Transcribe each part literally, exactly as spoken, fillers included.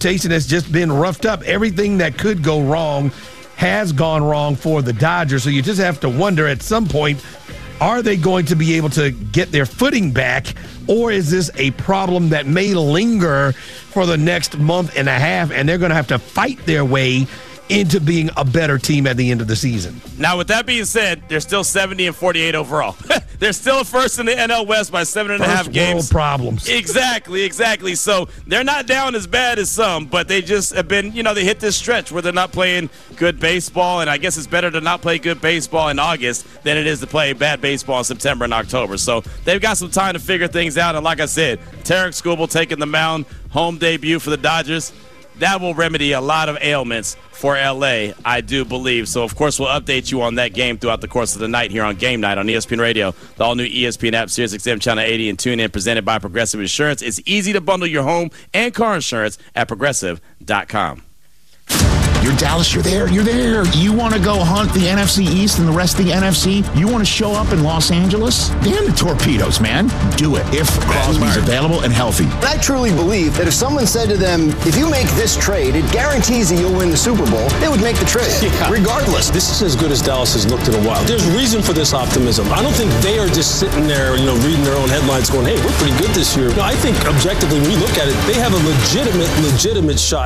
rotation has just been roughed up. Everything that could go wrong has gone wrong for the Dodgers. So you just have to wonder at some point, are they going to be able to get their footing back, or is this a problem that may linger for the next month and a half, and they're going to have to fight their way into being a better team at the end of the season? Now, with that being said, they're still seventy and forty-eight overall. They're still first in the N L West by seven and a half games. World problems. Exactly, exactly. So they're not down as bad as some, but they just have been, you know, they hit this stretch where they're not playing good baseball, and I guess it's better to not play good baseball in August than it is to play bad baseball in September and October. So they've got some time to figure things out, and like I said, Tarek Skubal taking the mound, home debut for the Dodgers. That will remedy a lot of ailments for L A, I do believe. So, of course, we'll update you on that game throughout the course of the night here on Game Night on E S P N Radio, the all-new E S P N app, Sirius X M Channel eighty, and TuneIn, presented by Progressive Insurance. It's easy to bundle your home and car insurance at progressive dot com. You're Dallas, you're there, you're there. You want to go hunt the N F C East and the rest of the N F C? You want to show up in Los Angeles? Damn the Torpedoes, man. Do it if Crosby's available and healthy. I truly believe that if someone said to them, if you make this trade, it guarantees that you'll win the Super Bowl, they would make the trade, yeah. regardless. This is as good as Dallas has looked in a while. There's reason for this optimism. I don't think they are just sitting there, you know, reading their own headlines going, hey, we're pretty good this year. No, I think objectively, when you look at it, they have a legitimate, legitimate shot.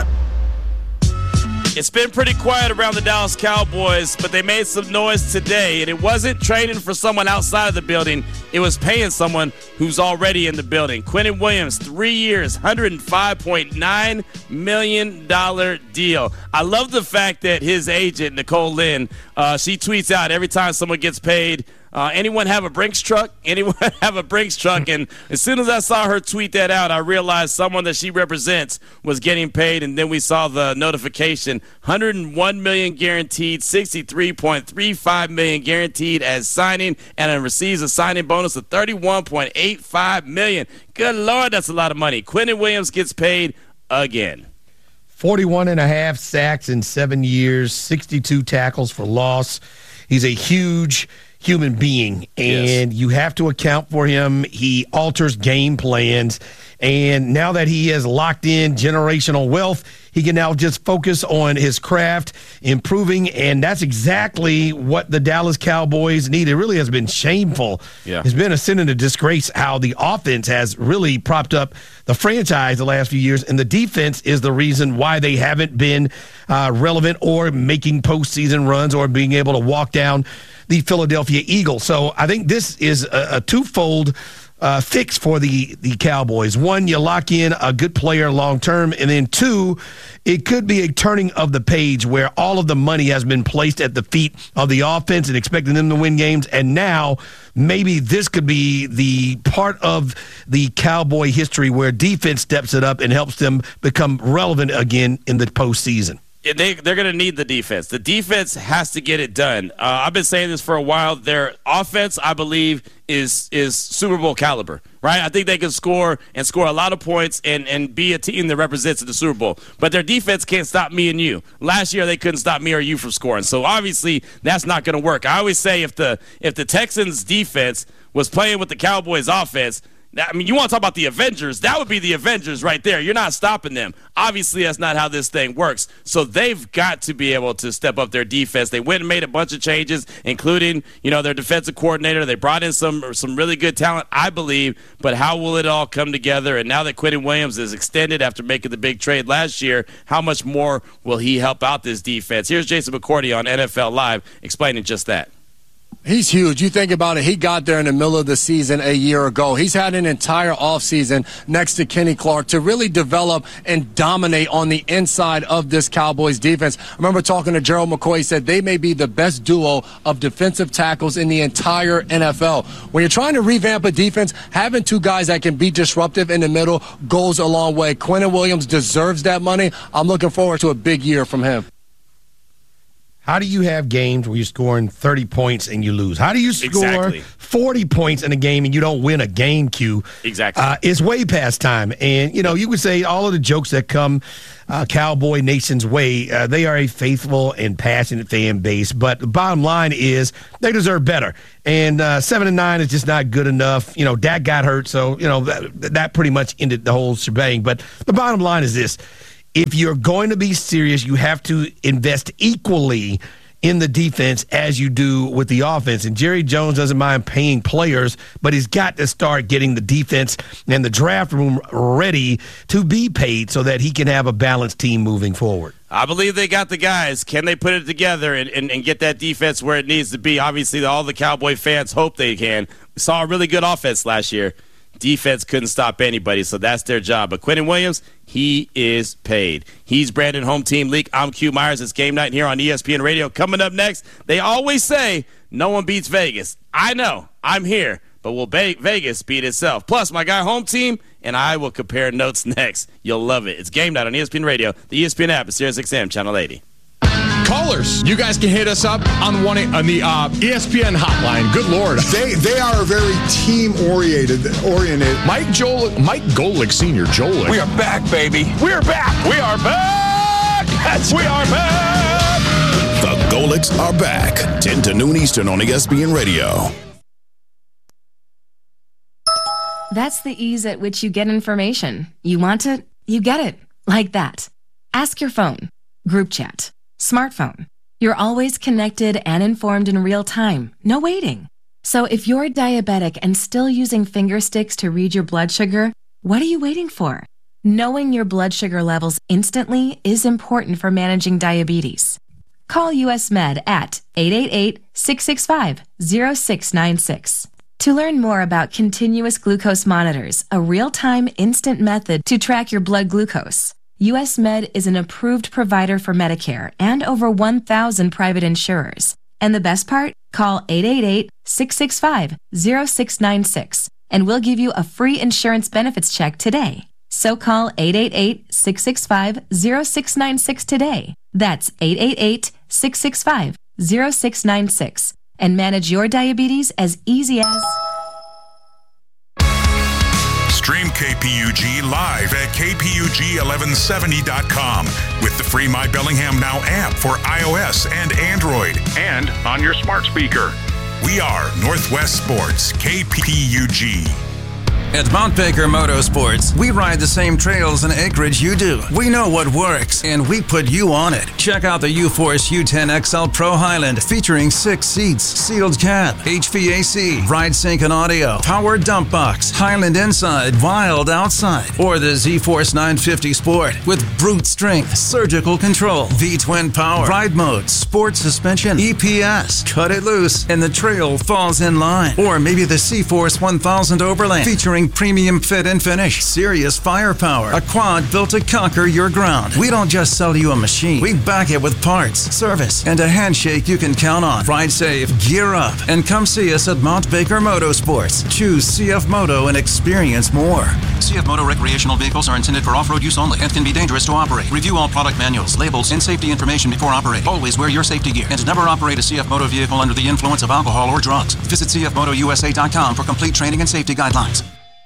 It's been pretty quiet around the Dallas Cowboys, but they made some noise today, and it wasn't trading for someone outside of the building. It was paying someone who's already in the building. Quinnen Williams, three years, one hundred five point nine million dollars deal. I love the fact that his agent, Nicole Lynn, uh, she tweets out every time someone gets paid, Uh, anyone have a Brinks truck? Anyone have a Brinks truck? And as soon as I saw her tweet that out, I realized someone that she represents was getting paid, and then we saw the notification. one hundred one million dollars guaranteed, sixty-three point three five million dollars guaranteed as signing, and it receives a signing bonus of thirty-one point eight five million dollars. Good Lord, that's a lot of money. Quinnen Williams gets paid again. forty-one and a half sacks in seven years, sixty-two tackles for loss. He's a huge human being, and yes. you have to account for him. He alters game plans, and now that he has locked in generational wealth, he can now just focus on his craft, improving, and that's exactly what the Dallas Cowboys need. It really has been shameful. Yeah. It's been a sin and a disgrace how the offense has really propped up the franchise the last few years, and the defense is the reason why they haven't been uh, relevant or making postseason runs or being able to walk down the Philadelphia Eagles. So I think this is a, a twofold uh, fix for the, the Cowboys. One, you lock in a good player long-term, and then two, it could be a turning of the page where all of the money has been placed at the feet of the offense and expecting them to win games, and now maybe this could be the part of the Cowboy history where defense steps it up and helps them become relevant again in the postseason. They, they're going to need the defense. The defense has to get it done. Uh, I've been saying this for a while. Their offense, I believe, is is Super Bowl caliber, right? I think they can score and score a lot of points and, and be a team that represents the Super Bowl. But their defense can't stop me and you. Last year, they couldn't stop me or you from scoring. So, obviously, that's not going to work. I always say if the if the Texans' defense was playing with the Cowboys' offense, I mean, you want to talk about the Avengers, that would be the Avengers right there. You're not stopping them. Obviously, that's not how this thing works. So they've got to be able to step up their defense. They went and made a bunch of changes, including, you know, their defensive coordinator. They brought in some some really good talent, I believe. But how will it all come together? And now that Quinnen Williams is extended after making the big trade last year, how much more will he help out this defense? Here's Jason McCourty on N F L Live explaining just that. He's huge. You think about it, he got there in the middle of the season a year ago. He's had an entire offseason next to Kenny Clark to really develop and dominate on the inside of this Cowboys defense. I remember talking to Gerald McCoy. He said they may be the best duo of defensive tackles in the entire N F L. When you're trying to revamp a defense, having two guys that can be disruptive in the middle goes a long way. Quinnen Williams deserves that money. I'm looking forward to a big year from him. How do you have games where you're scoring thirty points and you lose? How do you score exactly. forty points in a game and you don't win a game, Q? Exactly. Uh, it's way past time. And, you know, you would say all of the jokes that come uh, Cowboy Nation's way, uh, they are a faithful and passionate fan base. But the bottom line is they deserve better. And uh, seven and nine is just not good enough. You know, Dak got hurt, so, you know, that, that pretty much ended the whole shebang. But the bottom line is this. if you're going to be serious, you have to invest equally in the defense as you do with the offense. And Jerry Jones doesn't mind paying players, but he's got to start getting the defense and the draft room ready to be paid so that he can have a balanced team moving forward. I believe they got the guys. Can they put it together and, and, and get that defense where it needs to be? Obviously, all the Cowboy fans hope they can. We saw a really good offense last year. Defense couldn't stop anybody, so that's their job. But Quinnen Williams, he is paid. He's Brandon Home Team Leak. I'm Q Myers. It's Game Night here on E S P N Radio. Coming up next, they always say no one beats Vegas. I know. I'm here. But will Vegas beat itself? Plus, my guy Home Team and I will compare notes next. You'll love it. It's Game Night on E S P N Radio, the E S P N app, and Sirius X M Channel eighty. Callers, you guys can hit us up on one on the uh, E S P N hotline. Good Lord, they they are very team oriented. Oriented. Mike Joel, Mike Golick Senior, Joel. We are back, baby. We're back. We are back. That's we are back. The Golicks are back. ten to noon Eastern on E S P N Radio. That's the ease at which you get information. You want it, you get it. Like that. Ask your phone. Group chat. Smartphone. You're always connected and informed in real time. No waiting. So if you're diabetic and still using finger sticks to read your blood sugar, what are you waiting for? Knowing your blood sugar levels instantly is important for managing diabetes. Call U S Med at eight eight eight, six six five, zero six nine six. To learn more about continuous glucose monitors, a real-time instant method to track your blood glucose, U S Med is an approved provider for Medicare and over one thousand private insurers. And the best part? Call eight eight eight, six six five, zero six nine six and we'll give you a free insurance benefits check today. So call eight eight eight, six six five, zero six nine six today. That's eight eight eight, six six five, zero six nine six and manage your diabetes as easy as... Stream K P U G live at K P U G eleven seventy dot com with the free My Bellingham Now app for iOS and Android and on your smart speaker. We are Northwest Sports, K P U G. At Mount Baker Motorsports, we ride the same trails and acreage you do. We know what works, and we put you on it. Check out the U-Force U ten X L Pro Highland, featuring six seats, sealed cab, H V A C, ride sync and audio, powered dump box, Highland inside, wild outside. Or the Z-Force nine fifty Sport with brute strength, surgical control, V-twin power, ride mode, sport suspension, E P S. Cut it loose, and the trail falls in line. Or maybe the C-Force one thousand Overland, featuring premium fit and finish, serious firepower, a quad built to conquer your ground. We don't just sell you a machine. We back it with parts, service, and a handshake you can count on. Ride safe, gear up, and come see us at Mount Baker Motorsports. Choose C F Moto and experience more. C F Moto recreational vehicles are intended for off-road use only and can be dangerous to operate. Review all product manuals, labels, and safety information before operating. Always wear your safety gear and never operate a C F Moto vehicle under the influence of alcohol or drugs. Visit C F Moto U S A dot com for complete training and safety guidelines.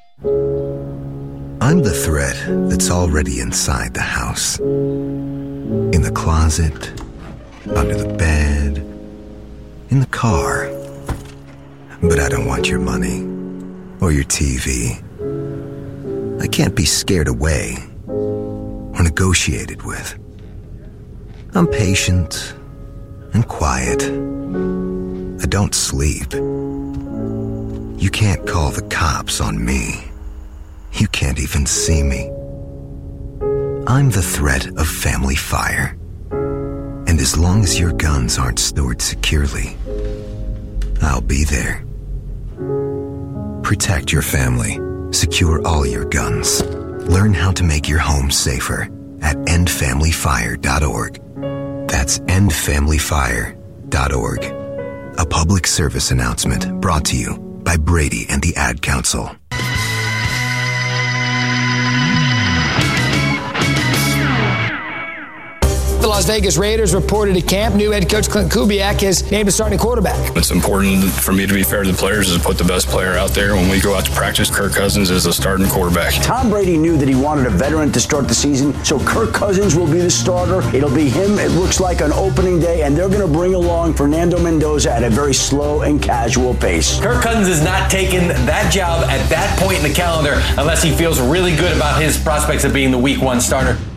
I'm the threat that's already inside the house. In the closet, under the bed, in the car. But I don't want your money or your T V. I can't be scared away or negotiated with. I'm patient and quiet. I don't sleep. You can't call the cops on me. You can't even see me. I'm the threat of family fire. And as long as your guns aren't stored securely, I'll be there. Protect your family. Secure all your guns. Learn how to make your home safer at end family fire dot org. That's end family fire dot org. A public service announcement brought to you by Brady and the Ad Council. The Las Vegas Raiders reported at camp. New head coach Clint Kubiak is named a starting quarterback. It's important for me to be fair to the players is to put the best player out there. When we go out to practice, Kirk Cousins is the starting quarterback. Tom Brady knew that he wanted a veteran to start the season, so Kirk Cousins will be the starter. It'll be him, it looks like, on opening day, and they're going to bring along Fernando Mendoza at a very slow and casual pace. Kirk Cousins is not taking that job at that point in the calendar unless he feels really good about his prospects of being the week one starter.